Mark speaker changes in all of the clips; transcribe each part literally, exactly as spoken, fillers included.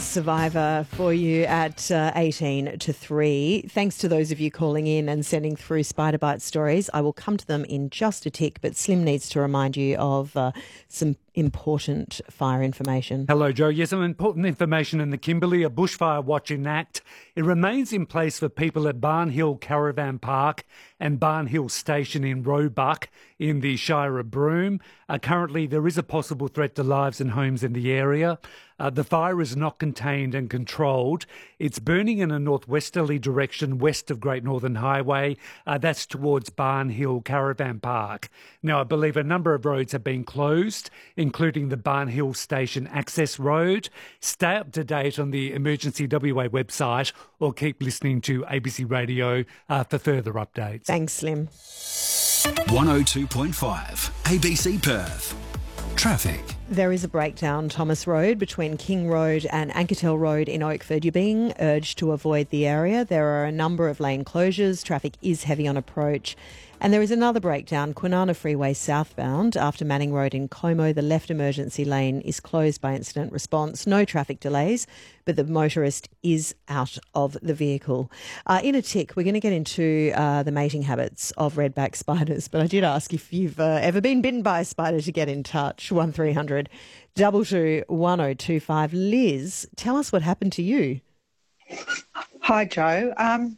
Speaker 1: Survivor for you at uh, eighteen to three. Thanks to those of you calling in and sending through Spider Bite stories. I will come to them in just a tick, but Slim needs to remind you of uh, some important fire information.
Speaker 2: Hello, Joe. Yes, some important information in the Kimberley, a bushfire watch in act. It remains in place for people at Barn Hill Caravan Park and Barn Hill Station in Roebuck in the Shire of Broome. Uh, currently, there is a possible threat to lives and homes in the area. Uh, the fire is not contained and controlled. It's burning in a northwesterly direction west of Great Northern Highway. Uh, that's towards Barn Hill Caravan Park. Now, I believe a number of roads have been closed, including the Barn Hill Station Access Road. Stay up to date on the Emergency W A website or keep listening to A B C Radio uh, for further updates.
Speaker 1: Thanks, Slim.
Speaker 3: one oh two point five A B C Perth. Traffic.
Speaker 1: There is a breakdown, Thomas Road, between King Road and Anketel Road in Oakford. You're being urged to avoid the area. There are a number of lane closures. Traffic is heavy on approach. And there is another breakdown, Kwinana Freeway southbound. After Manning Road in Como, the left emergency lane is closed by incident response. No traffic delays, but the motorist is out of the vehicle. Uh, in a tick, we're going to get into uh, the mating habits of redback spiders, but I did ask if you've uh, ever been bitten by a spider to get in touch. one three hundred two two one oh two five. Liz, tell us what happened to you.
Speaker 4: Hi, Joe. Um,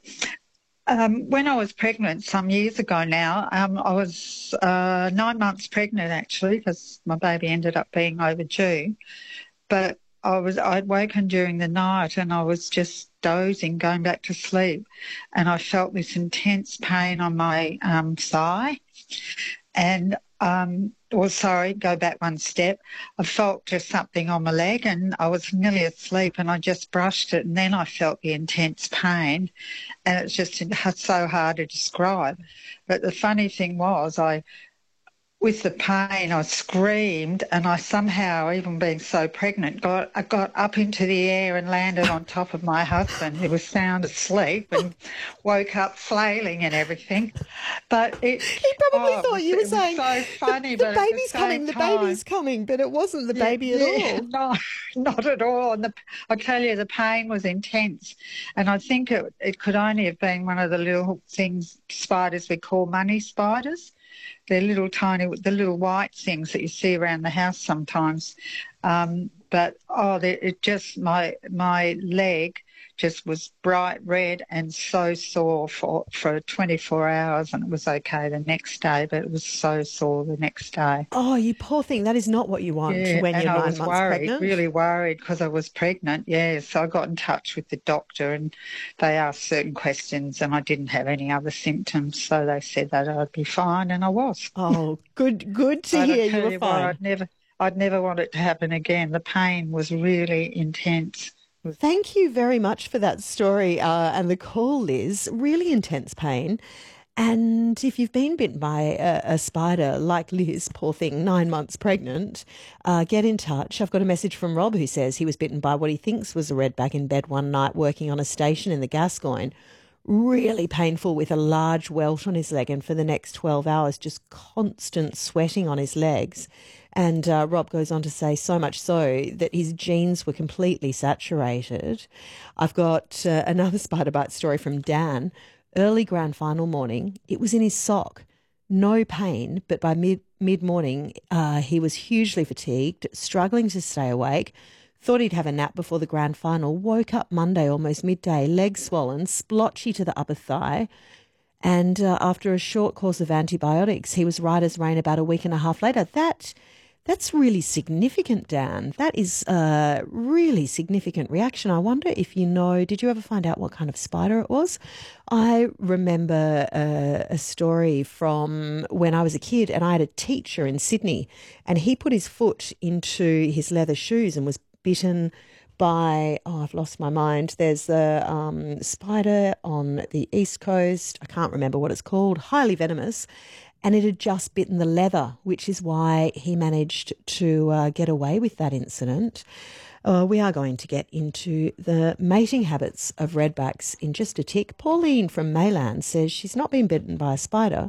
Speaker 4: um, when I was pregnant some years ago now, um, I was uh, nine months pregnant actually because my baby ended up being overdue. But I was I'd woken during the night and I was just dozing, going back to sleep, and I felt this intense pain on my um, thigh, and um, well, sorry, go back one step. I felt just something on my leg and I was nearly asleep and I just brushed it and then I felt the intense pain, and it's just so hard to describe. But the funny thing was I, with the pain, I screamed and I somehow, even being so pregnant, got I got up into the air and landed on top of my husband, who was sound asleep, and woke up flailing and everything. But it,
Speaker 1: He probably
Speaker 4: oh,
Speaker 1: thought
Speaker 4: was,
Speaker 1: you were saying,
Speaker 4: so funny,
Speaker 1: the, the
Speaker 4: but at
Speaker 1: baby's
Speaker 4: the
Speaker 1: coming, the
Speaker 4: time,
Speaker 1: baby's coming, but it wasn't the
Speaker 4: yeah,
Speaker 1: baby at
Speaker 4: yeah,
Speaker 1: all.
Speaker 4: No, not at all. And the, I tell you, the pain was intense. And I think it, it could only have been one of the little things, spiders we call money spiders. They're little tiny, the little white things that you see around the house sometimes. Um, but, oh, it just, my my leg just was bright red and so sore for, for twenty-four hours, and it was okay the next day, but it was so sore the next day.
Speaker 1: Oh, you poor thing. That is not what you want
Speaker 4: Yeah,
Speaker 1: when
Speaker 4: and
Speaker 1: you're
Speaker 4: I
Speaker 1: nine
Speaker 4: was
Speaker 1: months
Speaker 4: worried,
Speaker 1: pregnant.
Speaker 4: really worried because I was pregnant, yeah. So I got in touch with the doctor and they asked certain questions and I didn't have any other symptoms. So they said that I'd be fine, and I was.
Speaker 1: Oh, good good to
Speaker 4: But I
Speaker 1: hear
Speaker 4: tell
Speaker 1: you were
Speaker 4: you
Speaker 1: fine.
Speaker 4: what, I'd never, I'd never want it to happen again. The pain was really intense.
Speaker 1: Thank you very much for that story uh, and the call, Liz. Really intense pain. And if you've been bitten by a, a spider like Liz, poor thing, nine months pregnant, uh, get in touch. I've got a message from Rob who says he was bitten by what he thinks was a redback in bed one night working on a station in the Gascoyne. Really painful, with a large welt on his leg, and for the next twelve hours just constant sweating on his legs. And uh, Rob goes on to say, so much so that his jeans were completely saturated. I've got uh, another spider bite story from Dan. Early grand final morning, it was in his sock. No pain, but by mid mid-morning uh, he was hugely fatigued, struggling to stay awake. Thought he'd have a nap before the grand final. Woke up Monday almost midday, legs swollen, splotchy to the upper thigh. And uh, after a short course of antibiotics, he was right as rain about a week and a half later. That That's really significant, Dan. That is a really significant reaction. I wonder if you know, did you ever find out what kind of spider it was? I remember a, a story from when I was a kid, and I had a teacher in Sydney, and he put his foot into his leather shoes and was bitten by, oh, I've lost my mind. There's a um, spider on the East Coast. I can't remember what it's called, highly venomous. And it had just bitten the leather, which is why he managed to uh, get away with that incident. Uh, we are going to get into the mating habits of redbacks in just a tick. Pauline from Mayland says she's not been bitten by a spider,